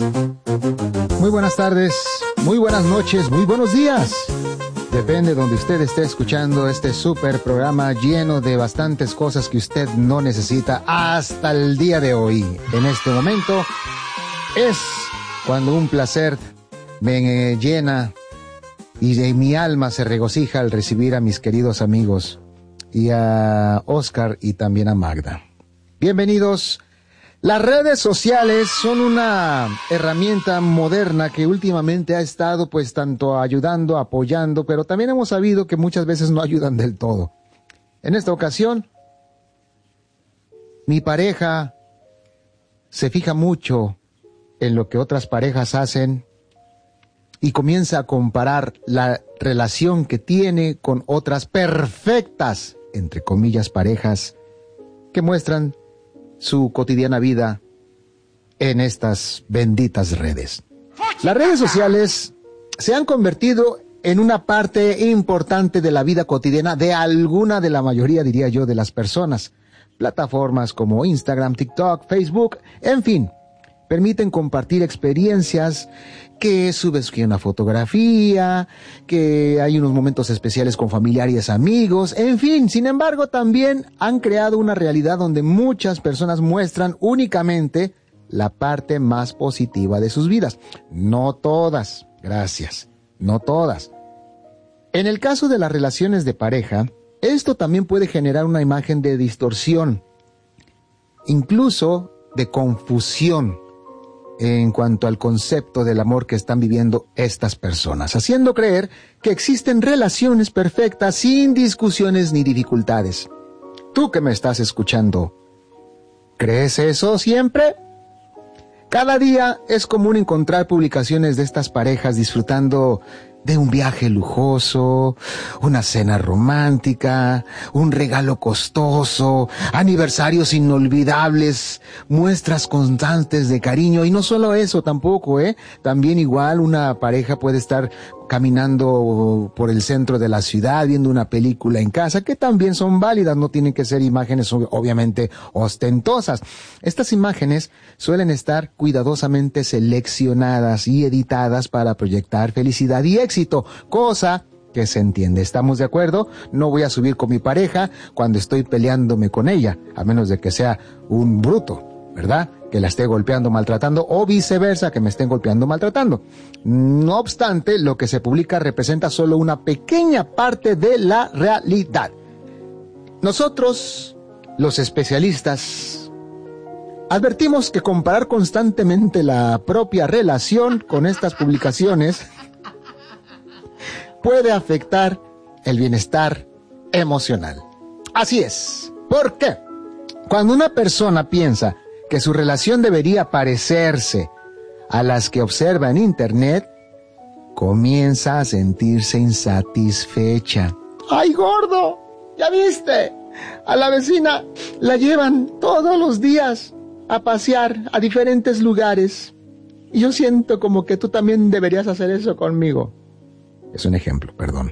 Muy buenas tardes, muy buenas noches, muy buenos días. Depende de donde usted esté escuchando este super programa lleno de bastantes cosas que usted no necesita hasta el día de hoy. En este momento es cuando un placer me llena y de mi alma se regocija al recibir a mis queridos amigos y a Oscar y también a Magda. Bienvenidos. Las redes sociales son una herramienta moderna que últimamente ha estado pues tanto ayudando, apoyando, pero también hemos sabido que muchas veces no ayudan del todo. En esta ocasión, mi pareja se fija mucho en lo que otras parejas hacen y comienza a comparar la relación que tiene con otras perfectas, entre comillas, parejas que muestran su cotidiana vida en estas benditas redes. Las redes sociales se han convertido en una parte importante de la vida cotidiana de alguna de la mayoría, diría yo, de las personas. Plataformas como Instagram, TikTok, Facebook, en fin, permiten compartir experiencias, que subes que una fotografía, que hay unos momentos especiales con familiares, amigos, en fin. Sin embargo, también han creado una realidad donde muchas personas muestran únicamente la parte más positiva de sus vidas. No todas, gracias, no todas. En el caso de las relaciones de pareja, esto también puede generar una imagen de distorsión, incluso de confusión en cuanto al concepto del amor que están viviendo estas personas, haciendo creer que existen relaciones perfectas sin discusiones ni dificultades. Tú que me estás escuchando, ¿crees eso siempre? Cada día es común encontrar publicaciones de estas parejas disfrutando de un viaje lujoso, una cena romántica, un regalo costoso, aniversarios inolvidables, muestras constantes de cariño. Y no solo eso tampoco, también igual una pareja puede estar caminando por el centro de la ciudad, viendo una película en casa, que también son válidas, no tienen que ser imágenes obviamente ostentosas. Estas imágenes suelen estar cuidadosamente seleccionadas y editadas para proyectar felicidad y éxito, cosa que se entiende. ¿Estamos de acuerdo? No voy a subir con mi pareja cuando estoy peleándome con ella, a menos de que sea un bruto, ¿verdad? Que la esté golpeando, maltratando, o viceversa, que me estén golpeando, maltratando. No obstante, lo que se publica representa solo una pequeña parte de la realidad. Nosotros, los especialistas, advertimos que comparar constantemente la propia relación con estas publicaciones puede afectar el bienestar emocional. Así es. ¿Por qué? Cuando una persona piensa que su relación debería parecerse a las que observa en internet, comienza a sentirse insatisfecha. ¡Ay, gordo! ¿Ya viste? A la vecina la llevan todos los días a pasear a diferentes lugares. Y yo siento como que tú también deberías hacer eso conmigo. Es un ejemplo, perdón.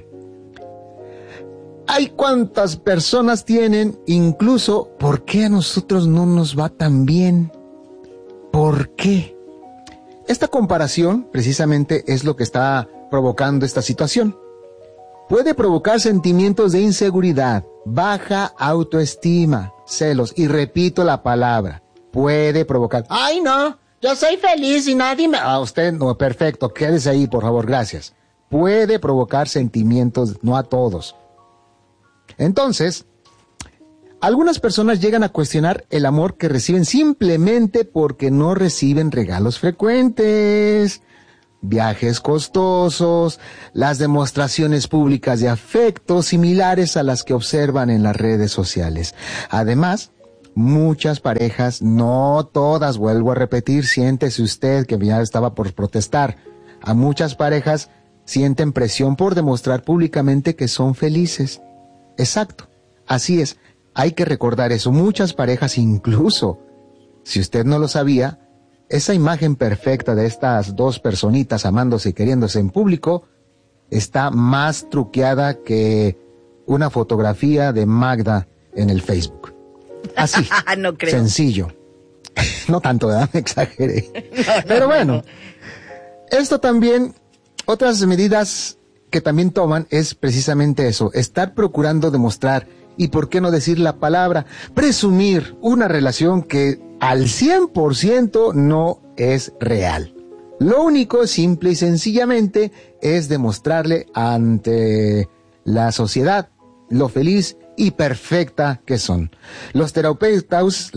Hay cuántas personas tienen, incluso, ¿por qué a nosotros no nos va tan bien? ¿Por qué? Esta comparación, precisamente, es lo que está provocando esta situación. Puede provocar sentimientos de inseguridad, baja autoestima, celos, y repito la palabra, puede provocar. ¡Ay, no! Yo soy feliz y nadie me... Ah, usted no, perfecto, quédese ahí, por favor, gracias. Puede provocar sentimientos, no a todos. Entonces, algunas personas llegan a cuestionar el amor que reciben simplemente porque no reciben regalos frecuentes, viajes costosos, las demostraciones públicas de afecto similares a las que observan en las redes sociales. Además, muchas parejas, no todas, vuelvo a repetir, siéntese usted que ya estaba por protestar, a muchas parejas sienten presión por demostrar públicamente que son felices. Exacto, así es, hay que recordar eso. Muchas parejas, incluso, si usted no lo sabía, esa imagen perfecta de estas dos personitas amándose y queriéndose en público está más truqueada que una fotografía de Magda en el Facebook. Así, no creo. Sencillo. No tanto, ¿verdad? Me exageré. Pero bueno, esto también, otras medidas que también toman es precisamente eso, estar procurando demostrar, y por qué no decir la palabra, presumir una relación que al 100% no es real. Lo único, simple y sencillamente, es demostrarle ante la sociedad lo feliz y perfecta que son. Los terapeutas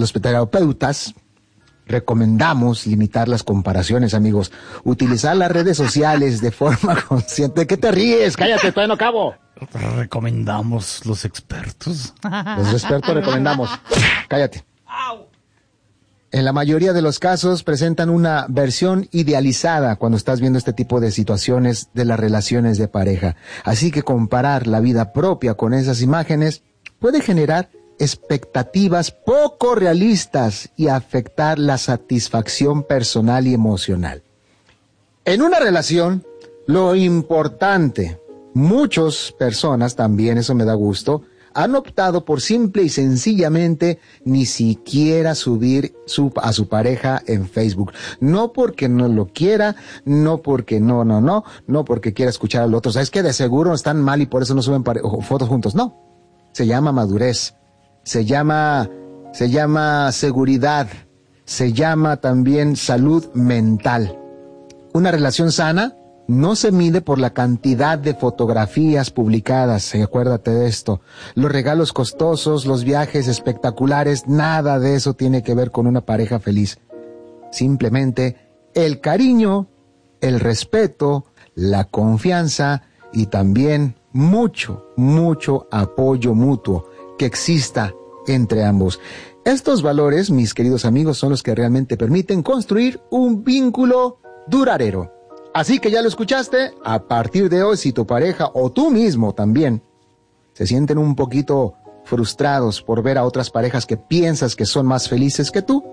recomendamos limitar las comparaciones, amigos. Utilizar las redes sociales de forma consciente. ¿Qué te ríes? Cállate, todavía no acabo. Recomendamos los expertos. Los expertos recomendamos. Cállate. En la mayoría de los casos presentan una versión idealizada cuando estás viendo este tipo de situaciones de las relaciones de pareja. Así que comparar la vida propia con esas imágenes puede generar expectativas poco realistas y afectar la satisfacción personal y emocional. En una relación, lo importante, muchas personas también, eso me da gusto, han optado por simple y sencillamente ni siquiera subir a su pareja en Facebook. No porque no lo quiera, no porque no porque quiera escuchar al otro. ¿Sabes que de seguro están mal y por eso no suben fotos juntos? No. Se llama madurez, se llama seguridad, se llama también salud mental. Una relación sana no se mide por la cantidad de fotografías publicadas, acuérdate de esto. Los regalos costosos, los viajes espectaculares, nada de eso tiene que ver con una pareja feliz. Simplemente el cariño, el respeto, la confianza y también mucho apoyo mutuo que exista entre ambos. Estos valores, mis queridos amigos, son los que realmente permiten construir un vínculo duradero. Así que ya lo escuchaste, a partir de hoy, si tu pareja o tú mismo también se sienten un poquito frustrados por ver a otras parejas que piensas que son más felices que tú,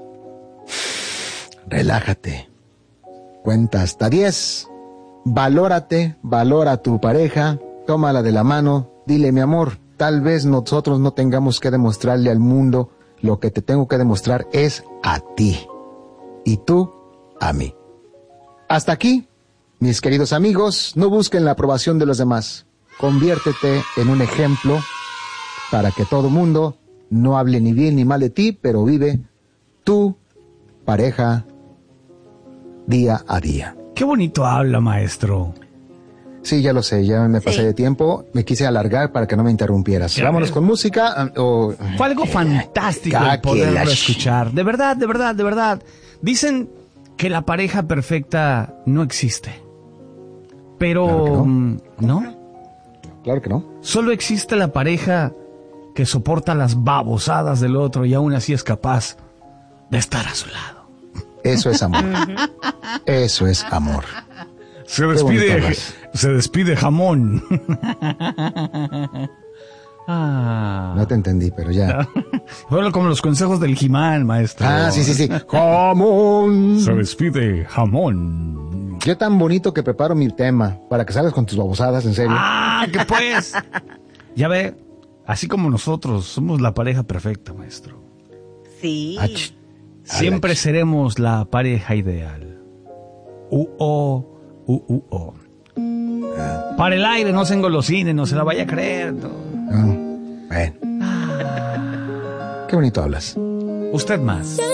relájate, cuenta hasta 10, valórate, valora a tu pareja, tómala de la mano, dile: mi amor, tal vez nosotros no tengamos que demostrarle al mundo, lo que te tengo que demostrar es a ti, y tú a mí. Hasta aquí, mis queridos amigos, no busquen la aprobación de los demás. Conviértete en un ejemplo para que todo mundo no hable ni bien ni mal de ti, pero vive tu pareja día a día. Qué bonito habla, maestro. Sí, ya lo sé, ya me pasé de tiempo. Me quise alargar para que no me interrumpieras. Vámonos con música. Fue algo fantástico poderlo escuchar. De verdad. Dicen que la pareja perfecta no existe. Pero claro no. Claro que no. Solo existe la pareja que soporta las babosadas del otro y aún así es capaz de estar a su lado. Eso es amor. Eso es amor. Se despide jamón. No te entendí, pero ya. Bueno, como los consejos del He-Man, maestro. Sí. Jamón. Se despide jamón. Yo tan bonito que preparo mi tema para que salgas con tus babosadas, en serio. ¿Qué pues? Ya ve, así como nosotros, somos la pareja perfecta, maestro. Sí. Siempre seremos la pareja ideal. Para el aire, no se engolosine, no se la vaya a creer. Bueno. Qué bonito hablas. Usted más.